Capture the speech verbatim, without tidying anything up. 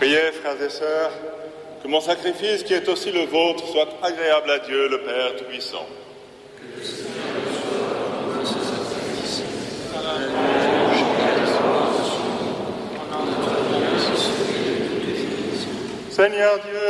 Priez, frères et sœurs, que mon sacrifice, qui est aussi le vôtre, soit agréable à Dieu, le Père Tout-Puissant. Seigneur Dieu,